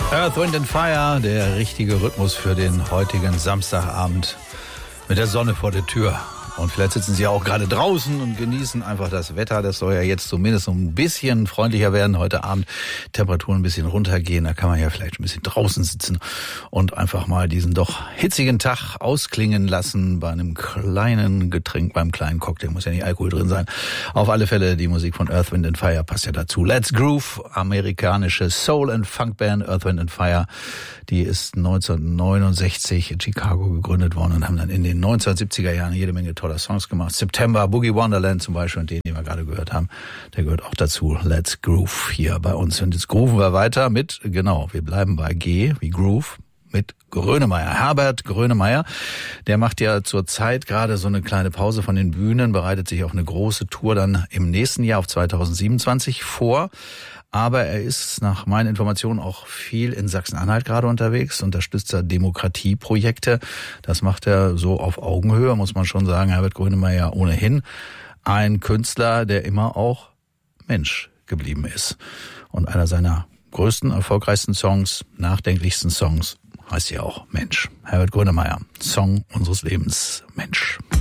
Earth, Wind & Fire, der richtige Rhythmus für den heutigen Samstagabend mit der Sonne vor der Tür. Und vielleicht sitzen Sie auch gerade draußen und genießen einfach das Wetter. Das soll ja jetzt zumindest so ein bisschen freundlicher werden heute Abend. Temperaturen ein bisschen runtergehen. Da kann man ja vielleicht ein bisschen draußen sitzen und einfach mal diesen doch hitzigen Tag ausklingen lassen bei einem kleinen Getränk, beim kleinen Cocktail. Muss ja nicht Alkohol drin sein. Auf alle Fälle, die Musik von Earth, Wind & Fire passt ja dazu. Let's Groove, amerikanische Soul- und Funkband Earth, Wind & Fire. Die ist 1969 in Chicago gegründet worden und haben dann in den 1970er Jahren jede Menge toller Songs gemacht. September, Boogie Wonderland zum Beispiel, und den wir gerade gehört haben, der gehört auch dazu. Let's Groove hier bei uns. Und jetzt grooven wir weiter mit, genau, wir bleiben bei G wie Groove, mit Grönemeyer. Herbert Grönemeyer, der macht ja zurzeit gerade so eine kleine Pause von den Bühnen, bereitet sich auf eine große Tour dann im nächsten Jahr auf 2027 vor. Aber er ist nach meinen Informationen auch viel in Sachsen-Anhalt gerade unterwegs, unterstützt da Demokratieprojekte. Das macht er so auf Augenhöhe, muss man schon sagen. Herbert Grönemeyer ohnehin ein Künstler, der immer auch Mensch geblieben ist. Und einer seiner größten, erfolgreichsten Songs, nachdenklichsten Songs heißt ja auch Mensch. Herbert Grönemeyer, Song unseres Lebens, Mensch.